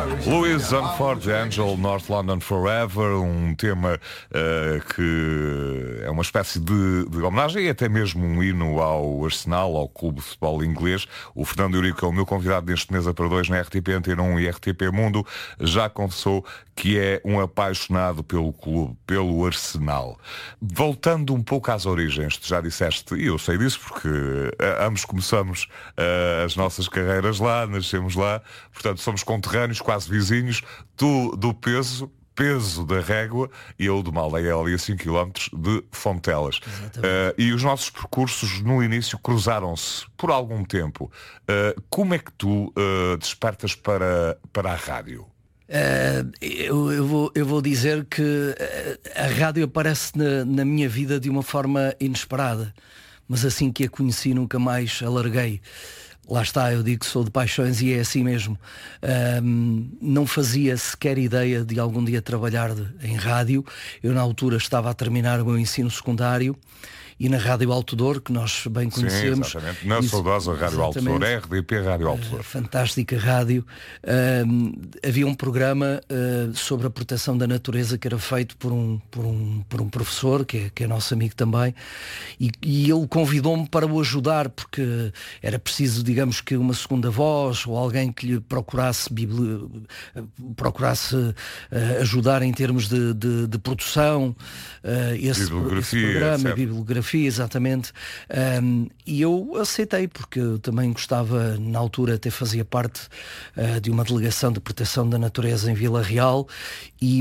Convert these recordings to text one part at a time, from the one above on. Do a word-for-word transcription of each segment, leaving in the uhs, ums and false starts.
Louis Armstrong, Angel, North London Forever, um tema uh, que é uma espécie de, de homenagem e até mesmo um hino ao Arsenal, ao clube de futebol inglês. O Fernando Eurico é o meu convidado neste Mesa para Dois na R T P Antena um e R T P Mundo. Já confessou que é um apaixonado pelo clube, pelo Arsenal. Voltando um pouco às origens, tu já disseste, e eu sei disso porque uh, ambos começamos uh, as nossas carreiras lá, nascemos lá, portanto somos conterrâneos, quase vizinhos, tu do peso, peso da Régua e eu de uma aldeia ali a cinco quilómetros de Fontelas. Uh, e os nossos percursos no início cruzaram-se por algum tempo. Uh, como é que tu uh, despertas para, para a rádio? Uh, eu, eu, vou, eu vou dizer que a rádio aparece na, na minha vida de uma forma inesperada, mas assim que a conheci nunca mais a larguei. Lá está, eu digo que sou de paixões e é assim mesmo. Um, não fazia sequer ideia de algum dia trabalhar de, em rádio. Eu na altura estava a terminar o meu ensino secundário e na Rádio Alto Douro, que nós bem conhecemos. Sim, exatamente. Na saudosa Rádio Alto Douro, R D P Rádio Alto Douro. Uh, fantástica rádio. Uh, havia um programa uh, sobre a proteção da natureza que era feito por um, por um, por um professor, que é, que é nosso amigo também, e, e ele convidou-me para o ajudar, porque era preciso, digamos que uma segunda voz, ou alguém que lhe procurasse, bibli... procurasse uh, ajudar em termos de, de, de produção, uh, esse, esse programa, etcétera. Bibliografia, exatamente, um, e eu aceitei porque eu também gostava, na altura até fazia parte uh, de uma delegação de proteção da natureza em Vila Real e,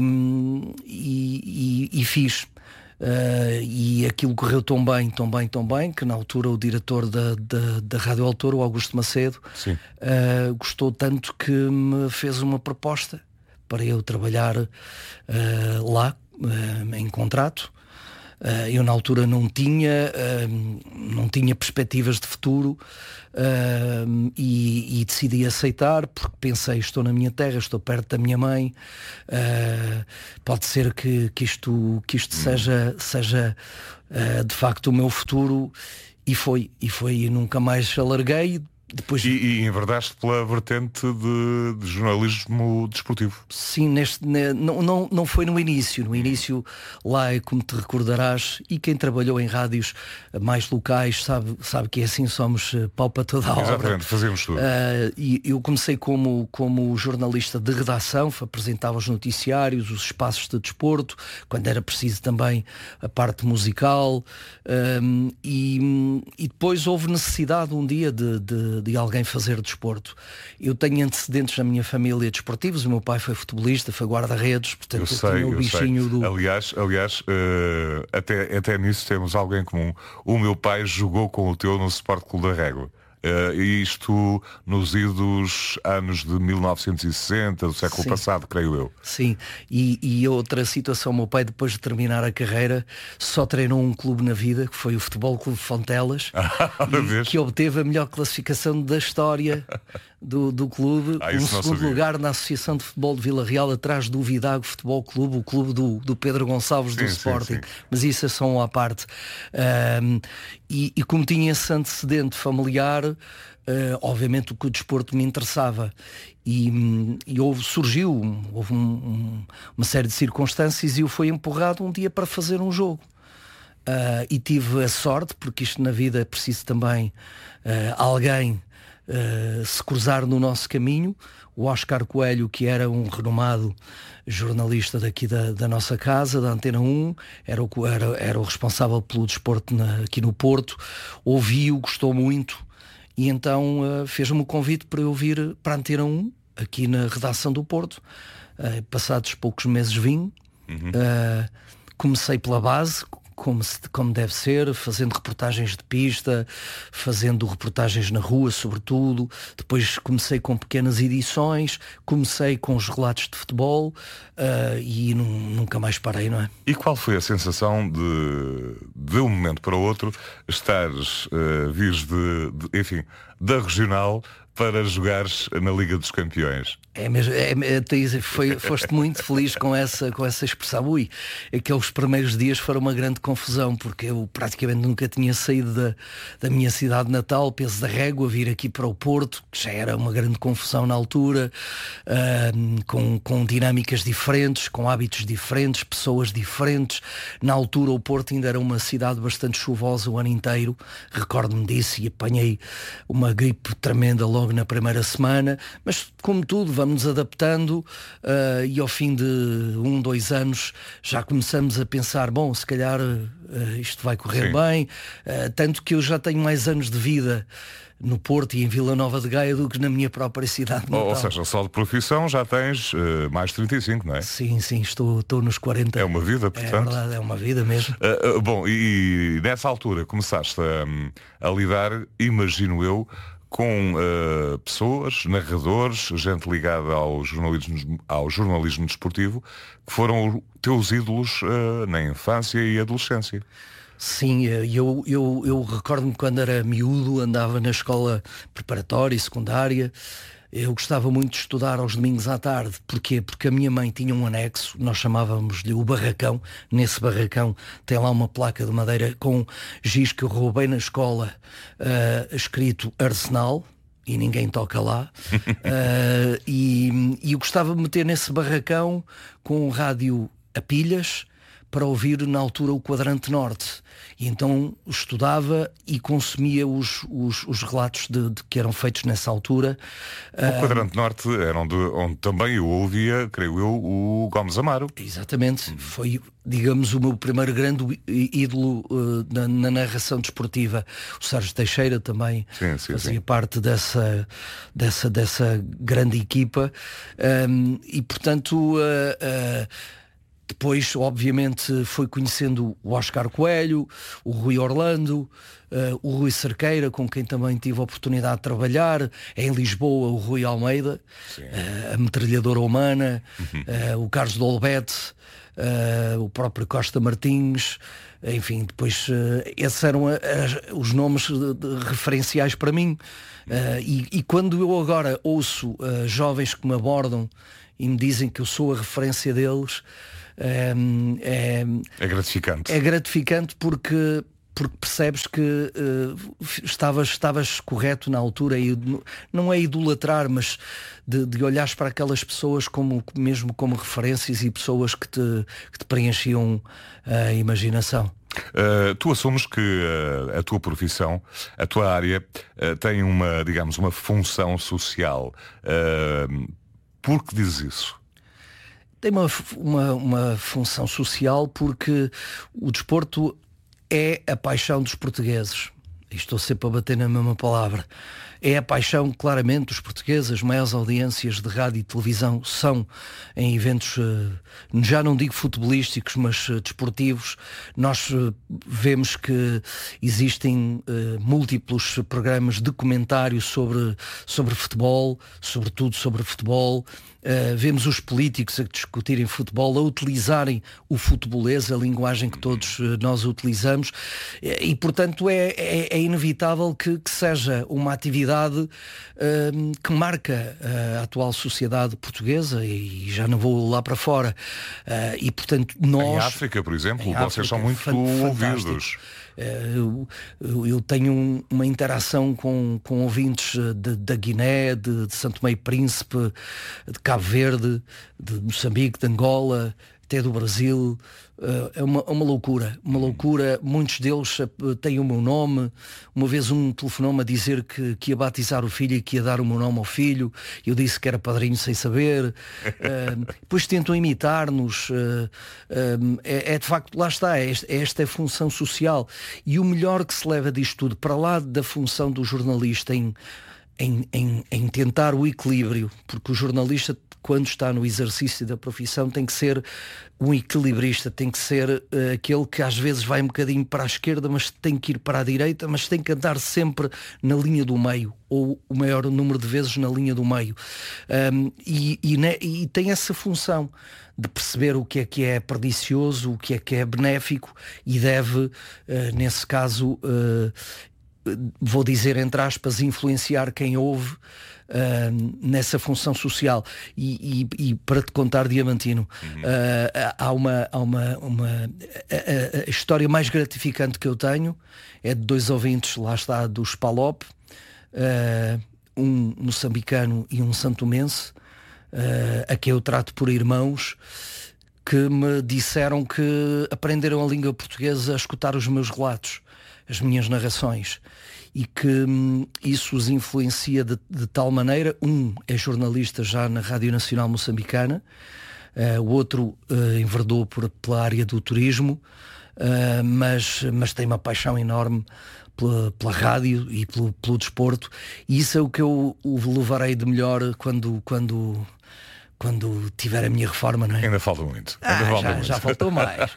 e, e, e fiz uh, e aquilo correu tão bem, tão bem, tão bem que na altura o diretor da, da, da Rádio Alto, o Augusto Macedo, uh, gostou tanto que me fez uma proposta para eu trabalhar uh, lá uh, em contrato. Uh, eu na altura não tinha uh, não tinha perspectivas de futuro uh, e, e decidi aceitar porque pensei, estou na minha terra, estou perto da minha mãe, uh, pode ser que, que isto, que isto seja, seja uh, de facto o meu futuro, e foi, e foi, e nunca mais alarguei. Depois... E, e enverdaste pela vertente de, de jornalismo desportivo. Sim, neste, ne, não, não, não foi no início. No início, lá é como te recordarás, e quem trabalhou em rádios mais locais sabe, sabe que é assim, somos pau para toda a obra. Exatamente, fazemos tudo. Uh, e eu comecei como, como jornalista de redação, apresentava os noticiários, os espaços de desporto, quando era preciso também a parte musical, um, e, e depois houve necessidade um dia de, de de alguém fazer desporto. Eu tenho antecedentes na minha família desportivos, o meu pai foi futebolista, foi guarda-redes, portanto eu, sei, eu tinha o bichinho do... Aliás, aliás uh, até, até nisso temos alguém comum. O meu pai jogou com o teu no Sport Clube da Régua. Uh, isto nos idos anos de mil novecentos e sessenta, do século Sim. passado, creio eu. Sim, e, e outra situação, o meu pai depois de terminar a carreira só treinou um clube na vida, que foi o Futebol Clube Fontelas, e, que obteve a melhor classificação da história do, do clube, ah, um segundo lugar na Associação de Futebol de Vila Real, atrás do Vidago Futebol Clube, o clube do, do Pedro Gonçalves, sim, do Sporting, sim, sim. Mas isso é só uma à parte. Um, e, e como tinha esse antecedente familiar, uh, obviamente o que o desporto me interessava, e, e houve, surgiu houve um, um, uma série de circunstâncias e eu fui empurrado um dia para fazer um jogo. Uh, e tive a sorte, porque isto na vida é preciso também uh, alguém Uh, se cruzar no nosso caminho. O Oscar Coelho, que era um renomado jornalista daqui da, da nossa casa, da Antena um, era o, era, era o responsável pelo desporto na, aqui no Porto, ouviu, gostou muito, e então uh, fez-me o convite para eu vir para a Antena um, aqui na redação do Porto. Uh, passados poucos meses vim, uhum. uh, comecei pela base, Como, se, como deve ser, fazendo reportagens de pista, fazendo reportagens na rua, sobretudo. Depois comecei com pequenas edições, comecei com os relatos de futebol uh, e nunca mais parei, não é? E qual foi a sensação de, de um momento para o outro, estares, uh, vires de, de, enfim, da Regional para jogares na Liga dos Campeões. É mesmo, é, é, foi, foste muito feliz com essa, com essa expressão. Ui, aqueles primeiros dias foram uma grande confusão, porque eu praticamente nunca tinha saído da, da minha cidade natal, peso da régua, vir aqui para o Porto, que já era uma grande confusão na altura, uh, com, com dinâmicas diferentes, com hábitos diferentes, pessoas diferentes. Na altura o Porto ainda era uma cidade bastante chuvosa o ano inteiro, recordo-me disso, e apanhei uma gripe tremenda logo na primeira semana, mas como tudo, vamos adaptando, uh, e ao fim de um, dois anos já começamos a pensar, bom, se calhar uh, isto vai correr Sim. bem, uh, tanto que eu já tenho mais anos de vida no Porto e em Vila Nova de Gaia do que na minha própria cidade natal. Ou seja, só de profissão já tens uh, mais de trinta e cinco, não é? Sim, sim, estou, estou nos quarenta. É uma vida, portanto. É verdade, é uma vida mesmo. Uh, uh, bom, e, e nessa altura começaste a, a lidar, imagino eu, com uh, pessoas, narradores, gente ligada ao jornalismo, ao jornalismo desportivo, que foram teus ídolos uh, na infância e adolescência. Sim, eu, eu, eu recordo-me quando era miúdo, andava na escola preparatória e secundária. Eu gostava muito de estudar aos domingos à tarde. Porquê? Porque a minha mãe tinha um anexo, nós chamávamos-lhe o barracão. Nesse barracão tem lá uma placa de madeira com giz que eu roubei na escola, uh, escrito Arsenal, e ninguém toca lá. uh, e, e eu gostava de meter nesse barracão com um rádio a pilhas para ouvir na altura o Quadrante Norte. E então estudava e consumia os, os, os relatos de, de que eram feitos nessa altura. O Quadrante uh, Norte era onde, onde também eu ouvia, creio eu, o Gomes Amaro. Exatamente. Foi, digamos, o meu primeiro grande ídolo uh, na, na narração desportiva. O Sérgio Teixeira também sim, sim, fazia sim. parte dessa, dessa, dessa grande equipa. Um, e, portanto... Uh, uh, Depois, obviamente, foi conhecendo o Oscar Coelho, o Rui Orlando, uh, o Rui Cerqueira, com quem também tive a oportunidade de trabalhar. Em Lisboa, o Rui Almeida, uh, a metralhadora humana, uhum. uh, o Carlos Dolbete, uh, o próprio Costa Martins. Enfim, depois uh, esses eram a, a, os nomes de, de, referenciais para mim. Uh, e, e quando eu agora ouço uh, jovens que me abordam e me dizem que eu sou a referência deles, É, é, é gratificante. É gratificante porque, porque percebes que uh, estavas, estavas correto na altura, e não é idolatrar, mas de, de olhares para aquelas pessoas como, mesmo como referências e pessoas que te, que te preenchiam a imaginação. Uh, tu assumes que uh, a tua profissão, a tua área, uh, tem uma, digamos, uma função social. Uh, por que dizes isso? Tem uma, uma, uma função social porque o desporto é a paixão dos portugueses. E estou sempre a bater na mesma palavra. É a paixão, claramente, dos portugueses. As maiores audiências de rádio e televisão são em eventos, já não digo futebolísticos, mas desportivos. Nós vemos que existem uh, múltiplos programas de comentário sobre, sobre futebol, sobretudo sobre futebol. Uh, vemos os políticos a discutirem futebol, a utilizarem o futebolês, a linguagem que todos uh, nós utilizamos, e, e portanto é, é, é inevitável que, que seja uma atividade uh, que marca uh, a atual sociedade portuguesa, e já não vou lá para fora. Uh, e portanto nós... Em África, por exemplo, vocês África, são muito ouvidos. Eu, eu tenho uma interação com, com ouvintes de, da Guiné, de, de Santo Tomé e Príncipe, de Cabo Verde, de Moçambique, de Angola, até do Brasil. É uma, uma loucura, uma loucura. Muitos deles têm o meu nome. Uma vez um telefonou-me a dizer que, que ia batizar o filho e que ia dar o meu nome ao filho. Eu disse que era padrinho sem saber. uh, depois tentam imitar-nos. Uh, uh, é, é de facto, lá está, é esta, é esta a função social. E o melhor que se leva disto tudo, para lá da função do jornalista em, em, em, em tentar o equilíbrio, porque o jornalista, quando está no exercício da profissão, tem que ser um equilibrista, tem que ser uh, aquele que às vezes vai um bocadinho para a esquerda, mas tem que ir para a direita, mas tem que andar sempre na linha do meio, ou o maior número de vezes na linha do meio. Um, e, e, né, e tem essa função de perceber o que é que é pernicioso, o que é que é benéfico, e deve, uh, nesse caso, uh, vou dizer entre aspas, influenciar quem ouve uh, nessa função social. E, e, e para te contar, Diamantino, uhum. uh, há uma, há uma, uma a, a, a história mais gratificante que eu tenho é de dois ouvintes, lá está, do Spalop, uh, um moçambicano e um santomense, uh, a que eu trato por irmãos, que me disseram que aprenderam a língua portuguesa a escutar os meus relatos, as minhas narrações, e que hum, isso os influencia de, de tal maneira. Um é jornalista já na Rádio Nacional Moçambicana, uh, o outro uh, enverdou por, pela área do turismo, uh, mas, mas tem uma paixão enorme pela, pela rádio e pelo, pelo desporto, e isso é o que eu o levarei de melhor quando... quando quando tiver a minha reforma, não é? Ainda falta muito. Ah, Ainda falta já, muito. já faltou mais.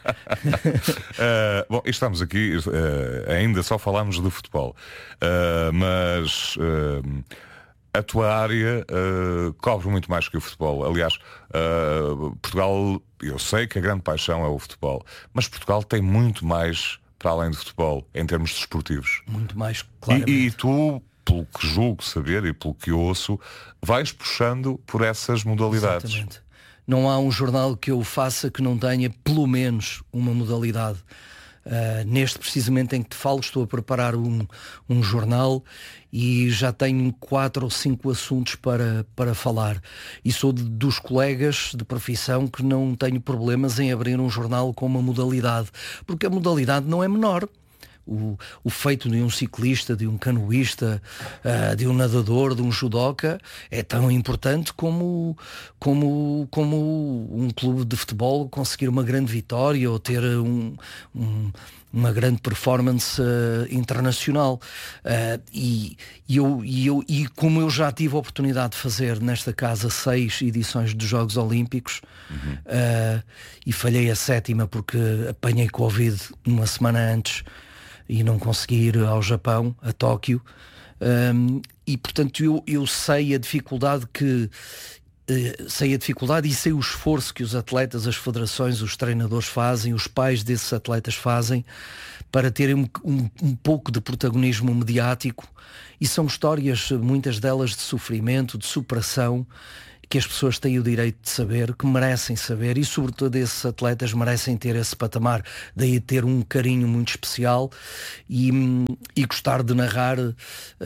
uh, bom, estamos aqui, uh, ainda só falámos de futebol, uh, mas uh, a tua área uh, cobre muito mais que o futebol. Aliás, uh, Portugal, eu sei que a grande paixão é o futebol, mas Portugal tem muito mais para além do futebol, em termos desportivos. Muito mais, claramente. E, e tu, pelo que julgo saber e pelo que ouço, vais puxando por essas modalidades. Exatamente. Não há um jornal que eu faça que não tenha pelo menos uma modalidade. Uh, neste precisamente em que te falo, estou a preparar um, um jornal e já tenho quatro ou cinco assuntos para, para falar. E sou de, dos colegas de profissão que não tenho problemas em abrir um jornal com uma modalidade, porque a modalidade não é menor. O, o feito de um ciclista, de um canoísta, uh, de um nadador, de um judoca é tão importante como, como, como um clube de futebol conseguir uma grande vitória ou ter um, um, uma grande performance uh, internacional. Uh, e, e, eu, e, eu, e como eu já tive a oportunidade de fazer nesta casa seis edições dos Jogos Olímpicos, uhum. uh, e falhei a sétima porque apanhei Covid uma semana antes e não consegui ir ao Japão, a Tóquio, um, e portanto eu, eu sei a dificuldade que uh, sei a dificuldade e sei o esforço que os atletas, as federações, os treinadores fazem, os pais desses atletas fazem para terem um, um, um pouco de protagonismo mediático, e são histórias, muitas delas de sofrimento, de superação, que as pessoas têm o direito de saber, que merecem saber, e sobretudo esses atletas merecem ter esse patamar, daí ter um carinho muito especial e, e gostar de narrar uh,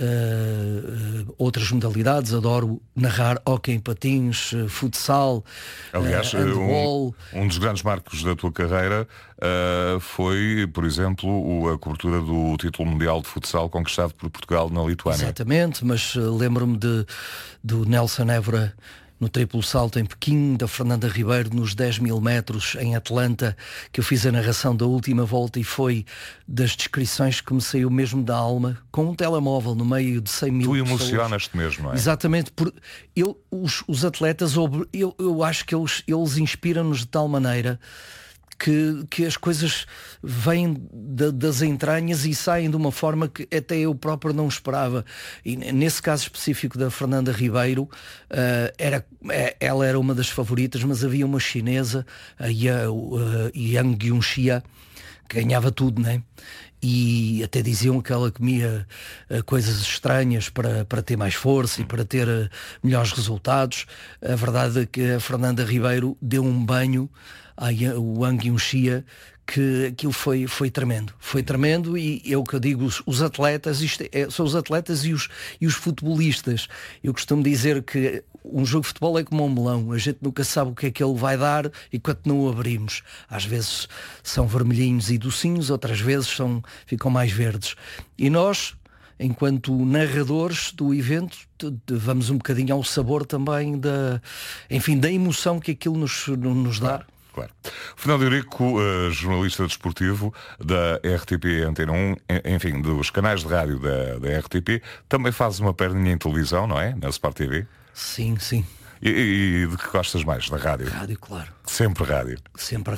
uh, outras modalidades. Adoro narrar hóquei em patins, uh, futsal, aliás, uh, handball. Um, um dos grandes marcos da tua carreira uh, foi, por exemplo, o, a cobertura do título mundial de futsal conquistado por Portugal na Lituânia. Exatamente, mas uh, lembro-me de, do Nelson Évora no triplo salto em Pequim, da Fernanda Ribeiro nos dez mil metros em Atlanta, que eu fiz a narração da última volta, e foi das descrições que me saiu mesmo da alma, com um telemóvel no meio de cem mil pessoas. Tu emocionas-te mesmo, não é? Exatamente, por, eu, os, os atletas, eu, eu acho que eles, eles inspiram-nos de tal maneira Que, que as coisas vêm de, das entranhas e saem de uma forma que até eu próprio não esperava. E nesse caso específico da Fernanda Ribeiro, uh, era, ela era uma das favoritas, mas havia uma chinesa, a Yang Yunxia, que ganhava tudo, né? E até diziam que ela comia uh, coisas estranhas para, para ter mais força e para ter uh, melhores resultados. A verdade é que a Fernanda Ribeiro deu um banho a Yang Yunxia, que aquilo foi, foi tremendo. Foi tremendo, e é o que eu digo, os, os atletas, isto é, são os atletas e os, e os futebolistas. Eu costumo dizer que um jogo de futebol é como um melão, a gente nunca sabe o que é que ele vai dar enquanto não o abrimos. Às vezes são vermelhinhos e docinhos, outras vezes são, ficam mais verdes. E nós, enquanto narradores do evento, vamos um bocadinho ao sabor também da, enfim, da emoção que aquilo nos, nos dá. Claro. Fernando Eurico, uh, jornalista desportivo da R T P Antena um, enfim, dos canais de rádio da, da R T P, também faz uma perninha em televisão, não é? Na Sport T V? Sim, sim. E, e de que gostas mais? Da rádio? Rádio, claro. Sempre rádio? Sempre rádio.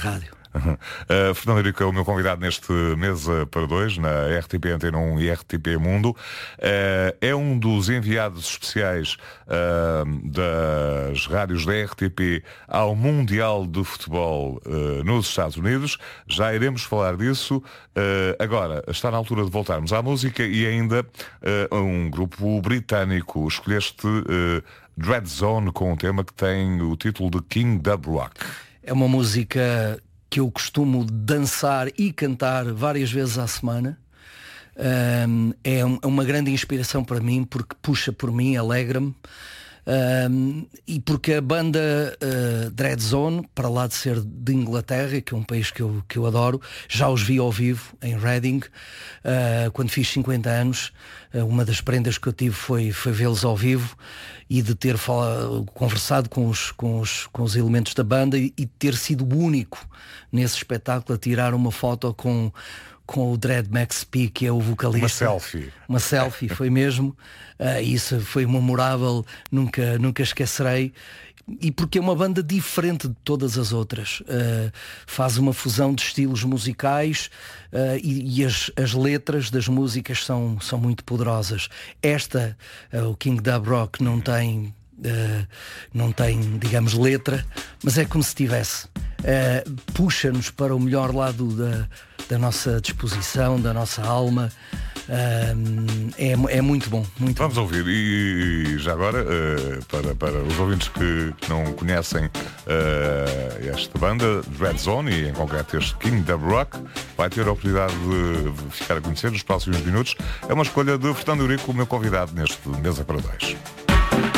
Uh, Fernando Eurico é o meu convidado neste Mesa para Dois, na R T P Antena um e R T P Mundo. Uh, é um dos enviados especiais uh, das rádios da R T P ao Mundial de Futebol uh, nos Estados Unidos. Já iremos falar disso. Uh, agora, está na altura de voltarmos à música e ainda uh, um grupo britânico. Escolheste uh, Dread Zone com um tema que tem o título de King Dub Rock. É uma música que eu costumo dançar e cantar várias vezes à semana. Um, é um, uma grande inspiração para mim, porque puxa por mim, alegra-me. Um, e porque a banda uh, Dread Zone, para lá de ser de Inglaterra, que é um país que eu, que eu adoro, já os vi ao vivo em Reading, uh, quando fiz cinquenta anos. Uh, uma das prendas que eu tive foi, foi vê-los ao vivo e de ter falado, conversado com os, com, os, com os elementos da banda e, e ter sido o único nesse espetáculo a tirar uma foto com com o Dread Max P, que é o vocalista. Uma selfie. Uma selfie, foi mesmo. Uh, isso foi memorável, nunca, nunca esquecerei. E porque é uma banda diferente de todas as outras. Uh, faz uma fusão de estilos musicais uh, e, e as, as letras das músicas são, são muito poderosas. Esta, uh, o King Dub Rock, não tem... Uh, não tem, digamos, letra, mas é como se tivesse. Uh, puxa-nos para o melhor lado da, da nossa disposição, da nossa alma. Uh, é, é muito bom, muito Vamos bom. ouvir. E, e já agora, uh, para, para os ouvintes que não conhecem uh, esta banda, Dread Zone, e em concreto este King Dub Rock, vai ter a oportunidade de ficar a conhecer nos próximos minutos. É uma escolha de Fernando Eurico, o meu convidado neste Mesa para Dois.